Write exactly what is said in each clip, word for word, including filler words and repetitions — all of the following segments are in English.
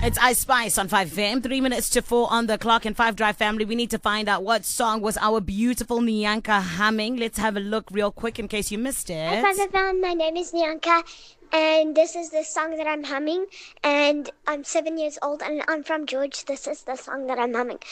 It's Ice Spice on five F M. Three minutes to four on the clock. And Five Drive family, we need to find out what song was our beautiful Nyanka humming. Let's have a look real quick in case you missed it. Hi, Five F M. My name is Nyanka, and this is the song that I'm humming. And I'm seven years old, and I'm from George. This is the song that I'm humming.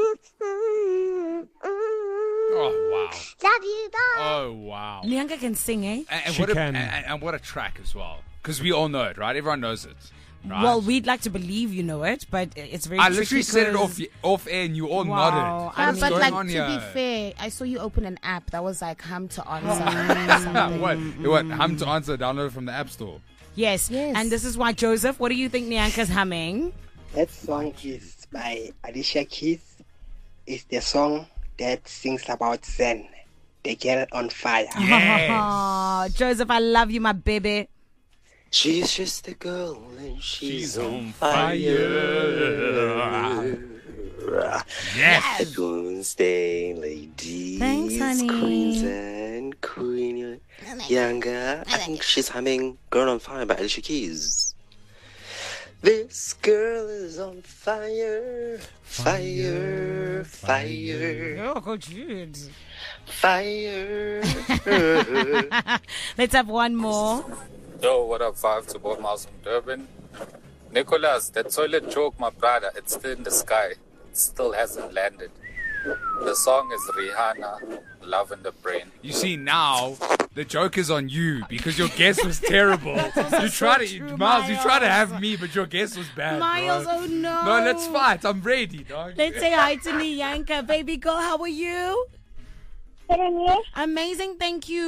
Oh, wow. Love you, bye. Oh, wow. Nyanka can sing, eh? And, and She what a, can. And, and what a track as well. Because we all know it, right? Everyone knows it. Right? Well, we'd like to believe you know it, but it's very I tricky literally said it 'cause- off off air and you all Wow. nodded. Yeah, Yeah, What's but going like on to here? be fair, I saw you open an app that was like hum to answer. or something. what? What? Hum to answer, download from the App Store. Yes. Yes. And this is why, Joseph, what do you think Nyanka's humming? That song is by Alicia Keys. It's the song that sings about Zen, the girl on fire. Yes. Oh, Joseph, I love you, my baby. She's just a girl and she's, She's on on fire. Yes. Wednesday ladies, Thanks, honey. queens and queen younger. I think she's humming "Girl on Fire" by Alicia Keys. This girl is on fire, fire, fire, Oh, good. fire. Let's have one more. Yo, what up, Five to both Miles from Durban? Nicholas, that toilet joke, my brother, it's still in the sky. It still hasn't landed. The song is Rihanna, Love in the Brain. You see now, the joke is on you because your guess was terrible. You try to, true, Miles, you try to Miles. have me, but your guess was bad. Miles, bro. oh no. No, let's fight. I'm ready, dog. Let's say hi to Nyanka. Baby girl, how are you? Good on you? Amazing, thank you.